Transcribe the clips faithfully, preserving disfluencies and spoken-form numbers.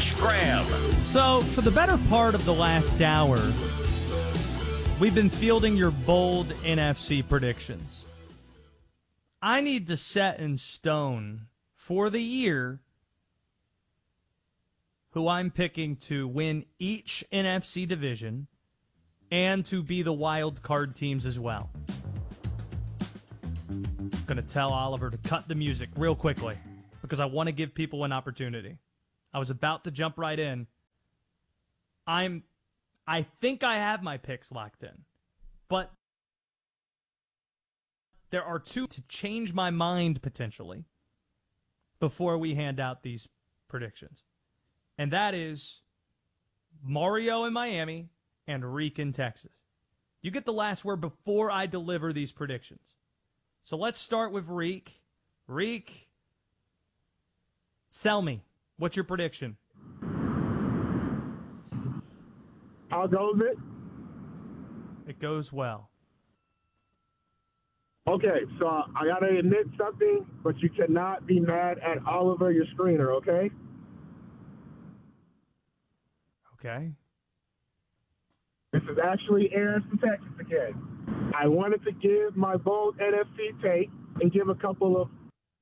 Josh Graham. So, for the better part of the last hour, we've been fielding your bold N F C predictions. I need to set in stone for the year who I'm picking to win each N F C division and to be the wild card teams as well. I'm going to tell Oliver to cut the music real quickly because I want to give people an opportunity. I was about to jump right in. I'm, I think I have my picks locked in, but there are two to change my mind potentially before we hand out these predictions. And that is Mario in Miami and Reek in Texas. You get the last word before I deliver these predictions. So let's start with Reek. Reek, sell me. What's your prediction? I'll go with it. It goes well. Okay, so I got to admit something, but you cannot be mad at Oliver, your screener, okay? Okay. This is actually Aaron from Texas again. I wanted to give my bold N F C take and give a couple of...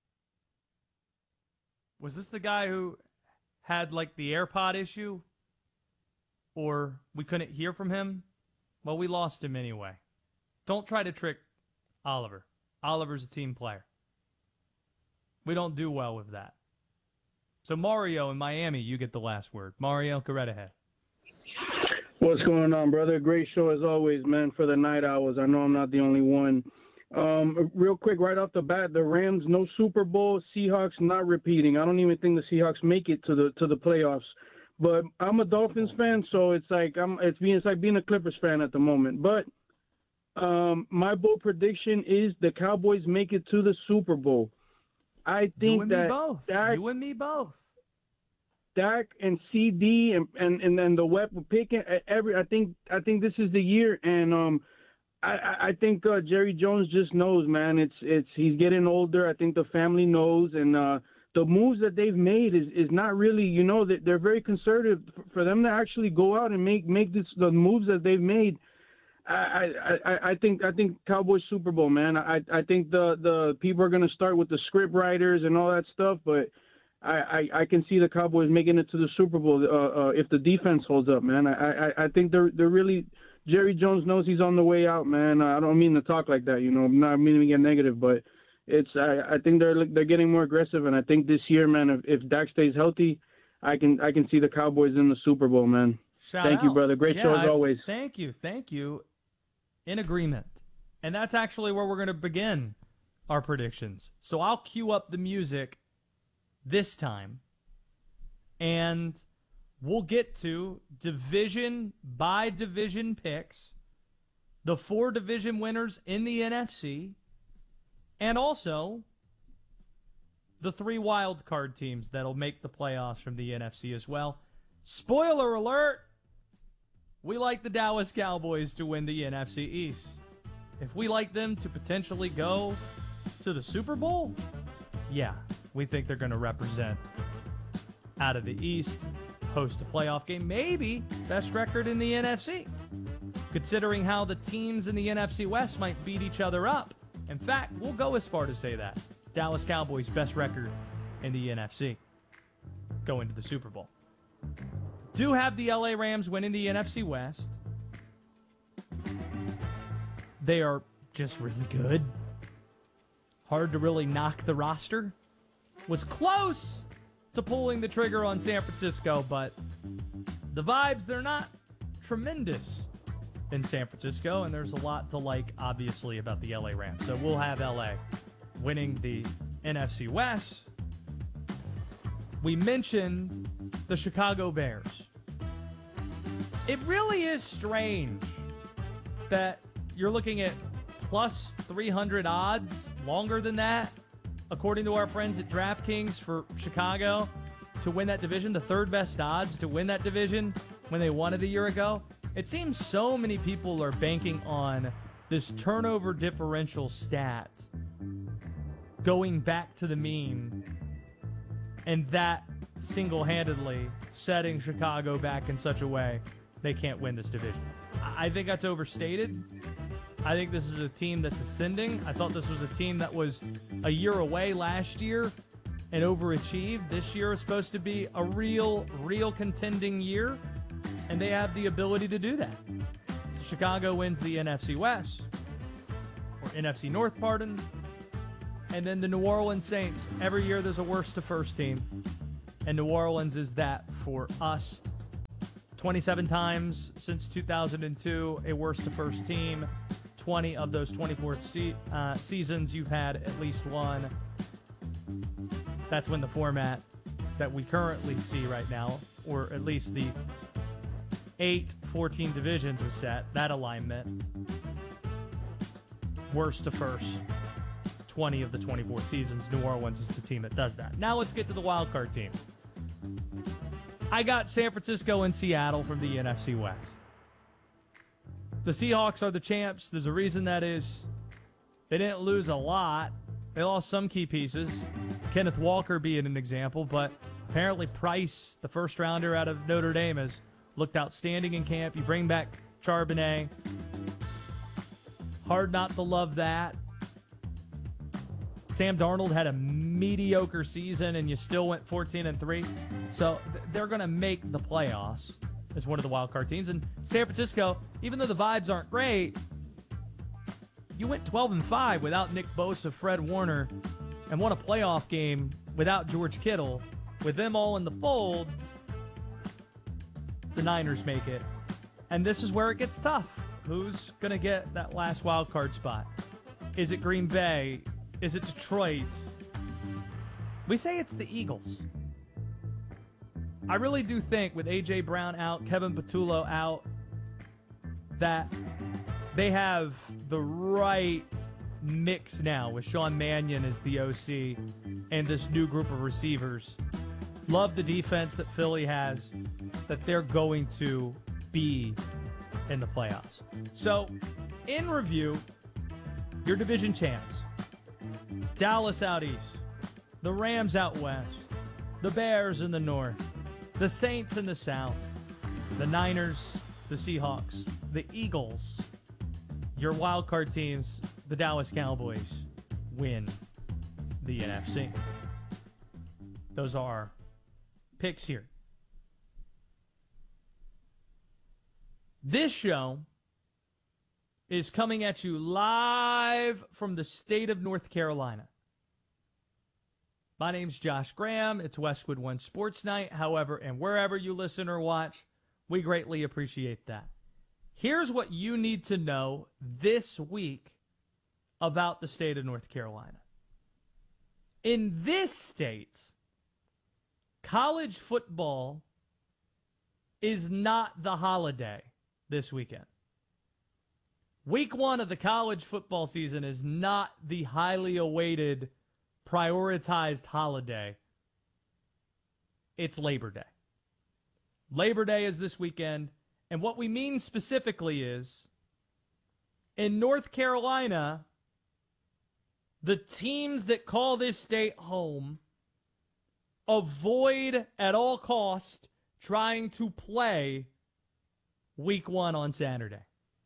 Was this the guy who had, like, the AirPod issue? Or we couldn't hear from him? Well, we lost him anyway. Don't try to trick Oliver. Oliver's a team player. We don't do well with that. So Mario in Miami, you get the last word. Mario, go right ahead. What's going on, brother? Great show as always, man, for the night hours. I know I'm not the only one. Um, real quick, right off the bat, the Rams, no Super Bowl. Seahawks not repeating. I don't even think the Seahawks make it to the to the playoffs. But I'm a Dolphins fan, so it's like I'm it's being it's like being a Clippers fan at the moment. But um, my bold prediction is the Cowboys make it to the Super Bowl. I think you and that me both. Dak, you and me both. Dak and C D and and and then the weapon picking every. I think I think this is the year, and um, I I think uh, Jerry Jones just knows, man. It's it's he's getting older. I think the family knows, and uh, the moves that they've made is, is not really, you know, that they're very conservative. For them to actually go out and make make this the moves that they've made. I, I, I think I think Cowboys Super Bowl, man. I I think the, the people are gonna start with the script writers and all that stuff, but I, I, I can see the Cowboys making it to the Super Bowl uh, uh, if the defense holds up, man. I, I, I think they're they're really Jerry Jones knows he's on the way out, man. I don't mean to talk like that, you know. I'm not meaning to get negative, but it's I, I think they're they're getting more aggressive, and I think this year, man, if, if Dak stays healthy, I can I can see the Cowboys in the Super Bowl, man. Shout Thank out. you, brother. Great yeah, show as I, always. Thank you, thank you. In agreement. And that's actually where we're going to begin our predictions. So I'll cue up the music this time, and we'll get to division by division picks, the four division winners in the N F C, and also the three wild card teams that'll make the playoffs from the N F C as well. Spoiler alert! We like the Dallas Cowboys to win the N F C East. If we like them to potentially go to the Super Bowl, yeah, we think they're going to represent out of the East, host a playoff game, maybe best record in the N F C, considering how the teams in the N F C West might beat each other up. In fact, we'll go as far to say that. Dallas Cowboys' best record in the N F C going to the Super Bowl. Do have the L A Rams winning the N F C West. They are just really good. Hard to really knock the roster. Was close to pulling the trigger on San Francisco, but the vibes, they're not tremendous in San Francisco, and there's a lot to like, obviously, about the L A Rams. So we'll have L A winning the N F C West. We mentioned the Chicago Bears. It really is strange that you're looking at plus three hundred odds, longer than that, according to our friends at DraftKings, for Chicago to win that division, the third best odds to win that division when they won it a year ago. It seems so many people are banking on this turnover differential stat going back to the mean, and that single-handedly setting Chicago back in such a way they can't win this division. I think that's overstated. I think this is a team that's ascending. I thought this was a team that was a year away last year and overachieved. This year is supposed to be a real, real contending year, and they have the ability to do that. Chicago wins the N F C West, or N F C North, pardon, and then the New Orleans Saints. Every year there's a worst to first team, and New Orleans is that for us. twenty-seven times since two thousand two, a worst to first team. twenty of those twenty-four se- uh, seasons, you've had at least one. That's when the format that we currently see right now, or at least the eight fourteen divisions was set, that alignment. Worst to first. twenty of the twenty-four seasons, New Orleans is the team that does that. Now let's get to the wild card teams. I got San Francisco and Seattle from the N F C West. The Seahawks are the champs. There's a reason that is. They didn't lose a lot. They lost some key pieces. Kenneth Walker being an example, but apparently Price, the first rounder out of Notre Dame, has looked outstanding in camp. You bring back Charbonnet. Hard not to love that. Sam Darnold had a mediocre season, and you still went fourteen and three. So th- they're going to make the playoffs as one of the wild card teams. And San Francisco, even though the vibes aren't great, you went twelve and five without Nick Bosa, Fred Warner, and won a playoff game without George Kittle. With them all in the fold, the Niners make it. And this is where it gets tough. Who's going to get that last wild card spot? Is it Green Bay? Is it Detroit? We say it's the Eagles. I really do think with A J. Brown out, Kevin Patullo out, that they have the right mix now with Sean Mannion as the O C and this new group of receivers. Love the defense that Philly has, that they're going to be in the playoffs. So, in review, your division champs. Dallas out east, the Rams out west, the Bears in the north, the Saints in the south, the Niners, the Seahawks, the Eagles, your wild card teams, the Dallas Cowboys, win the N F C. Those are picks here. This show is coming at you live from the state of North Carolina. My name's Josh Graham. It's Westwood One Sports Night. However, and wherever you listen or watch, we greatly appreciate that. Here's what you need to know this week about the state of North Carolina. In this state, college football is not the holiday this weekend. Week one of the college football season is not the highly awaited, prioritized holiday. It's Labor Day. Labor Day is this weekend, and what we mean specifically is, in North Carolina, the teams that call this state home avoid at all cost trying to play week one on Saturday.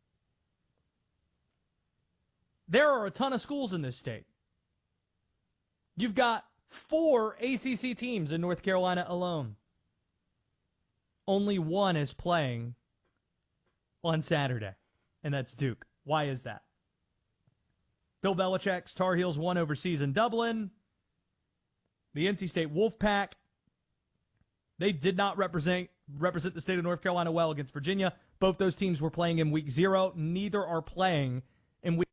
There are a ton of schools in this state. You've got four A C C teams in North Carolina alone. Only one is playing on Saturday, and that's Duke. Why is that? Bill Belichick's Tar Heels won overseas in Dublin. The N C State Wolfpack, they did not represent represent the state of North Carolina well against Virginia. Both those teams were playing in week zero. Neither are playing in week.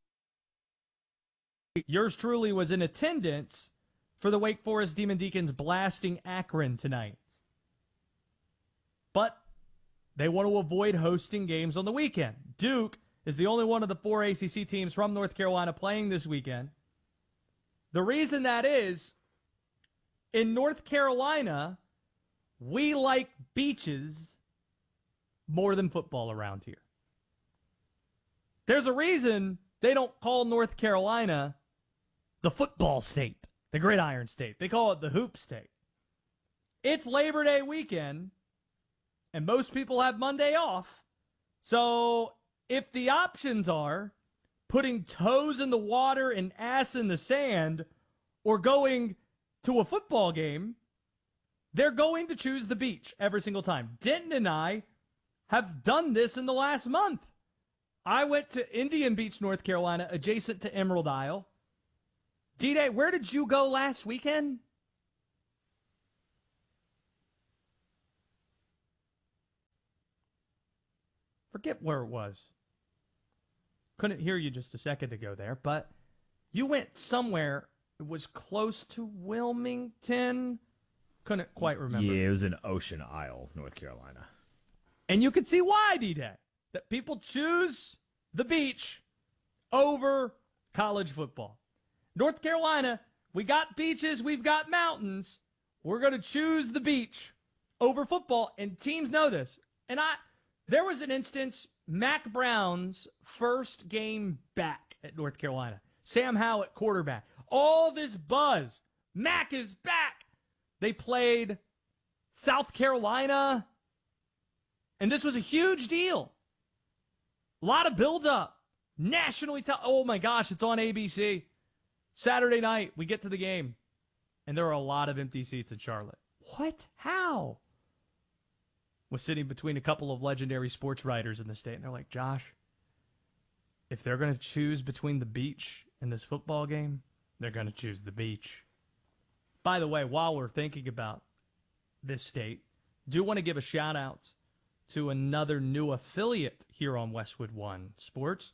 Yours truly was in attendance for the Wake Forest Demon Deacons blasting Akron tonight. But they want to avoid hosting games on the weekend. Duke is the only one of the four A C C teams from North Carolina playing this weekend. The reason that is, in North Carolina, we like beaches more than football around here. There's a reason they don't call North Carolina the football state, the gridiron state. They call it the hoop state. it's Labor Day weekend, and most people have Monday off. So if the options are putting toes in the water and ass in the sand or going to a football game, they're going to choose the beach every single time. Denton and I have done this in the last month. I went to Indian Beach, North Carolina, adjacent to Emerald Isle. D-Day, where did you go last weekend? Forget where it was. Couldn't hear you just a second ago there, but you went somewhere. It was close to Wilmington. Couldn't quite remember. Yeah, it was in Ocean Isle, North Carolina. And you can see why, D-Day, that people choose the beach over college football. North Carolina, we got beaches, we've got mountains. We're going to choose the beach over football, and teams know this. And I, there was an instance, Mac Brown's first game back at North Carolina. Sam Howell at quarterback. All this buzz. Mac is back. They played South Carolina, and this was a huge deal. A lot of build-up. Nationally, t- oh my gosh, it's on A B C. Saturday night, we get to the game, and there are a lot of empty seats in Charlotte. What? How? Was sitting between a couple of legendary sports writers in the state, and they're like, Josh, if they're going to choose between the beach and this football game, they're going to choose the beach. By the way, while we're thinking about this state, do want to give a shout-out to another new affiliate here on Westwood One Sports.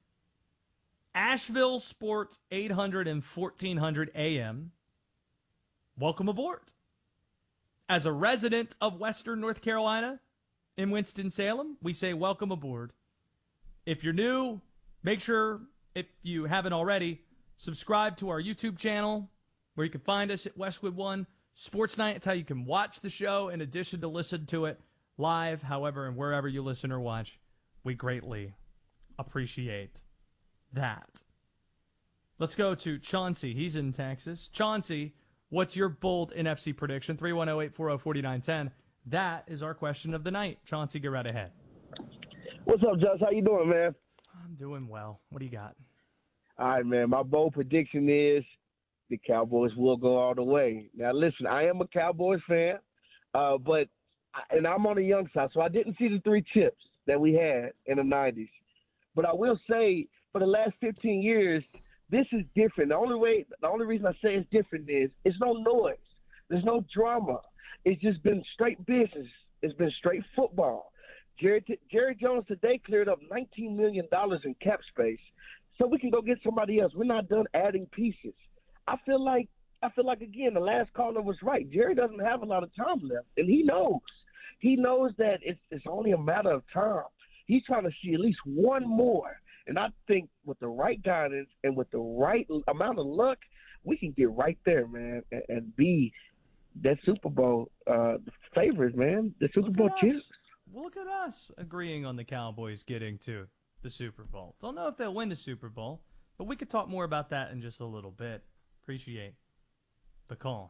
Asheville Sports eight hundred and fourteen hundred A M. Welcome aboard. As a resident of Western North Carolina in Winston-Salem, we say welcome aboard. If you're new, make sure, if you haven't already, subscribe to our YouTube channel where you can find us at Westwood One Sports Night. It's how you can watch the show in addition to listen to it live, however, and wherever you listen or watch. We greatly appreciate that. Let's go to Chauncey. He's in Texas. Chauncey, what's your bold N F C prediction? three one zero, eight four zero, four nine one zero. That is our question of the night. Chauncey, get right ahead. What's up, Josh? How you doing, man? I'm doing well. What do you got? All right, man. My bold prediction is the Cowboys will go all the way. Now, listen, I am a Cowboys fan, uh, but and I'm on the young side, so I didn't see the three chips that we had in the nineties. But I will say, for the last fifteen years, this is different. The only way, the only reason I say it's different is it's no noise. There's no drama. It's just been straight business. It's been straight football. Jerry, Jerry Jones today cleared up nineteen million dollars in cap space, so we can go get somebody else. We're not done adding pieces. I feel like, I feel like again, the last caller was right. Jerry doesn't have a lot of time left, and he knows. He knows that it's it's only a matter of time. He's trying to see at least one more. And I think with the right guidance and with the right amount of luck, we can get right there, man, and, and be that Super Bowl uh, favorites, man, the Super Look Bowl at champs. us. Look at us agreeing on the Cowboys getting to the Super Bowl. Don't know if they'll win the Super Bowl, but we could talk more about that in just a little bit. Appreciate the call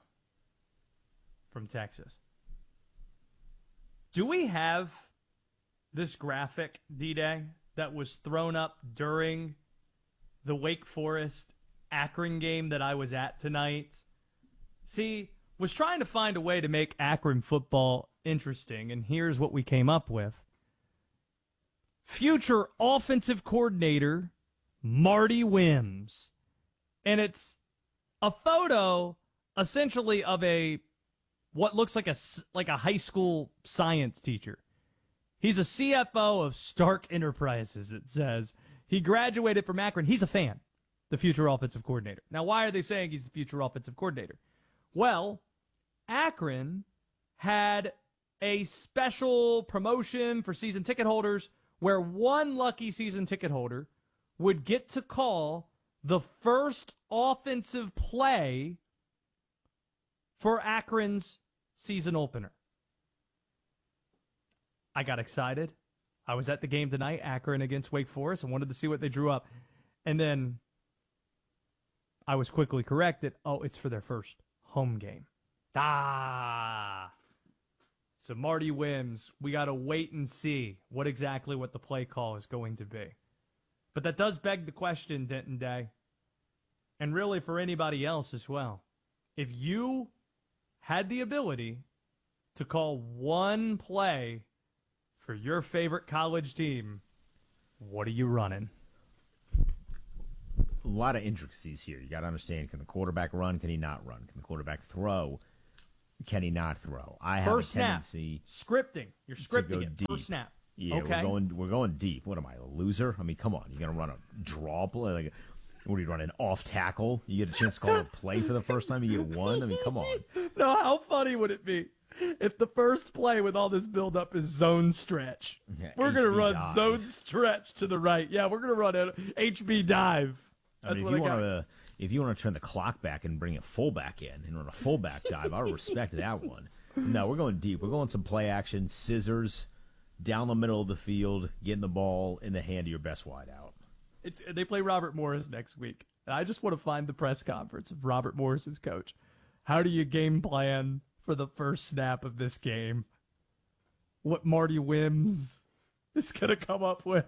from Texas. Do we have this graphic, D-Day, that was thrown up during the Wake Forest Akron game that I was at tonight? See, was trying to find a way to make Akron football interesting, and here's what we came up with. Future offensive coordinator Marty Wims. And it's a photo essentially of a what looks like a like a high school science teacher. He's a C F O of Stark Enterprises, it says. He graduated from Akron. He's a fan, the future offensive coordinator. Now, why are they saying he's the future offensive coordinator? Well, Akron had a special promotion for season ticket holders where one lucky season ticket holder would get to call the first offensive play for Akron's season opener. I got excited. I was at the game tonight, Akron against Wake Forest, and wanted to see what they drew up. And then I was quickly corrected. Oh, it's for their first home game. Ah. So Marty Wims, we got to wait and see what exactly what the play call is going to be. But that does beg the question, Denton Day, and really for anybody else as well. If you had the ability to call one play for your favorite college team, what are you running? A lot of intricacies here. You got to understand, can the quarterback run? Can he not run? Can the quarterback throw? Can he not throw? I have First a tendency snap. Scripting. You're scripting it. Deep. First snap. Yeah, okay. we're going we're going deep. What am I, a loser? I mean, come on. You're going to run a draw play? Like, what are you running, off tackle? You get a chance to call a play for the first time, you get one? I mean, come on. No, how funny would it be if the first play with all this build-up is zone stretch? Yeah, we're going to run dive. zone stretch to the right. Yeah, we're going to run an H B dive. That's I mean, what if you I got. want to if you want to turn the clock back and bring a fullback in and run a fullback dive, I respect that one. No, we're going deep. We're going some play action, scissors, down the middle of the field, getting the ball in the hand of your best wide out. It's, they play Robert Morris next week. And I just want to find the press conference of Robert Morris's coach. How do you game plan for the first snap of this game? What Marty Wims is going to come up with?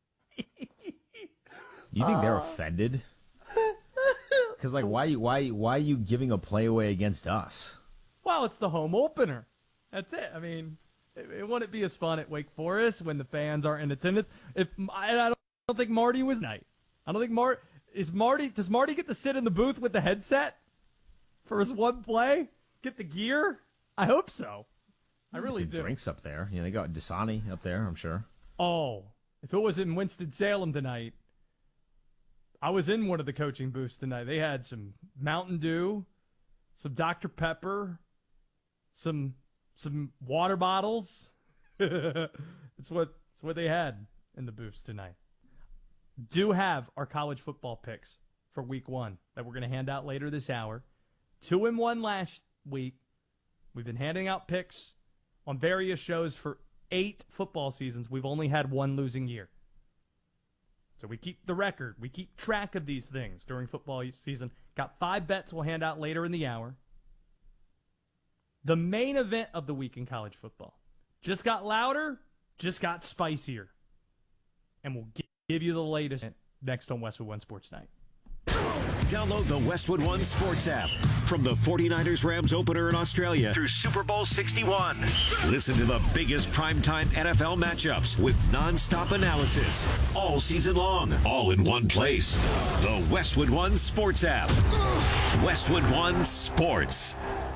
You think they're offended? Because, like, why, why, why are you giving a play away against us? Well, it's the home opener. That's it. I mean, it, it wouldn't be as fun at Wake Forest when the fans aren't in attendance. If I, I don't, I don't think Marty was night. I don't think Marty is Marty. Does Marty get to sit in the booth with the headset for his one play? Get the gear? I hope so. I really some do. Drinks up there. You know, they got Dasani up there, I'm sure. Oh, if it was in Winston-Salem tonight, I was in one of the coaching booths tonight. They had some Mountain Dew, some Doctor Pepper, some some water bottles. It's what it's what they had in the booths tonight. Do have our college football picks for week one that we're going to hand out later this hour. Two and one last week. We've been handing out picks on various shows for eight football seasons. We've only had one losing year. So we keep the record. We keep track of these things during football season. Got five bets we'll hand out later in the hour. The main event of the week in college football just got louder, just got spicier. And we'll give you the latest next on Westwood One Sports Night. Download the Westwood One Sports app. From the forty-niners Rams opener in Australia through Super Bowl sixty-one. Listen to the biggest primetime N F L matchups with nonstop analysis all season long, all in one place. The Westwood One Sports app. Westwood One Sports.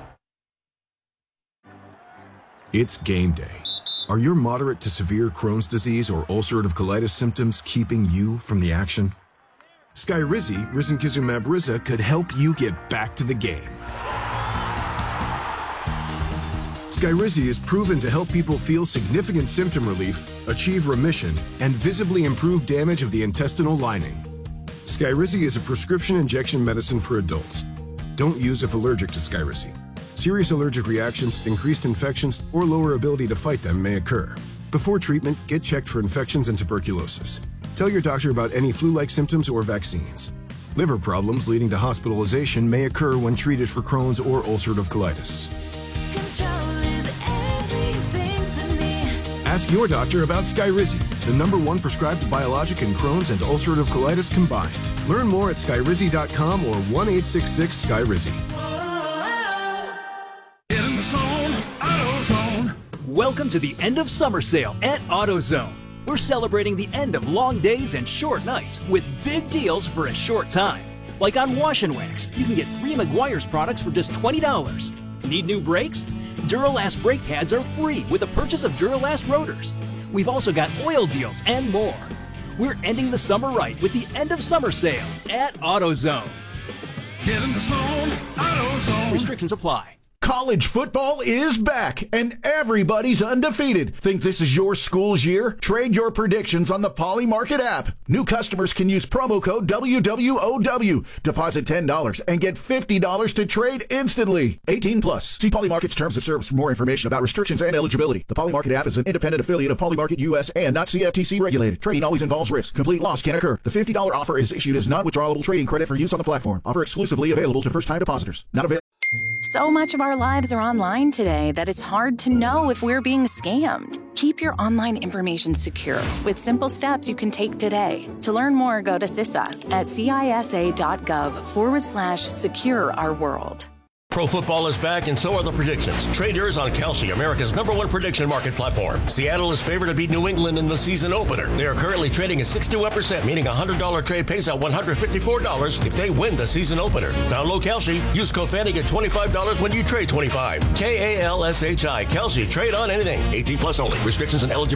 It's game day. Are your moderate to severe Crohn's disease or ulcerative colitis symptoms keeping you from the action? Skyrizi, risankizumab Riza, could help you get back to the game. Skyrizi is proven to help people feel significant symptom relief, achieve remission, and visibly improve damage of the intestinal lining. Skyrizi is a prescription injection medicine for adults. Don't use if allergic to Skyrizi. Serious allergic reactions, increased infections, or lower ability to fight them may occur. Before treatment, get checked for infections and tuberculosis. Tell your doctor about any flu-like symptoms or vaccines. Liver problems leading to hospitalization may occur when treated for Crohn's or ulcerative colitis. Control is everything to me. Ask your doctor about Skyrizi, the number one prescribed biologic in Crohn's and ulcerative colitis combined. Learn more at skyrizi dot com or one eight six six Skyrizi. Get in the zone, AutoZone. Welcome to the end of summer sale at AutoZone. We're celebrating the end of long days and short nights with big deals for a short time. Like on Wash and Wax, you can get three Meguiar's products for just twenty dollars. Need new brakes? Duralast brake pads are free with the purchase of Duralast rotors. We've also got oil deals and more. We're ending the summer right with the end of summer sale at AutoZone. Get in the zone, AutoZone. Restrictions apply. College football is back, and everybody's undefeated. Think this is your school's year? Trade your predictions on the Poly Market app. New customers can use promo code W W O W. Deposit ten dollars and get fifty dollars to trade instantly. eighteen plus. See Poly Market's terms of service for more information about restrictions and eligibility. The Poly Market app is an independent affiliate of Poly Market U S and not C F T C regulated. Trading always involves risk. Complete loss can occur. The fifty dollars offer is issued as non-withdrawable trading credit for use on the platform. Offer exclusively available to first-time depositors. Not available. So much of our lives are online today that it's hard to know if we're being scammed. Keep your online information secure with simple steps you can take today. To learn more, go to C I S A at cisa.gov forward slash secure our world. Pro football is back, and so are the predictions. Trade yours on Kalshi, America's number one prediction market platform. Seattle is favored to beat New England in the season opener. They are currently trading at sixty-one percent, meaning a one hundred dollars trade pays out one hundred fifty-four dollars if they win the season opener. Download Kalshi. Use code Fanny, get twenty-five dollars when you trade twenty-five dollars. K A L S H I. Kalshi. Trade on anything. eighteen plus only. Restrictions and eligibility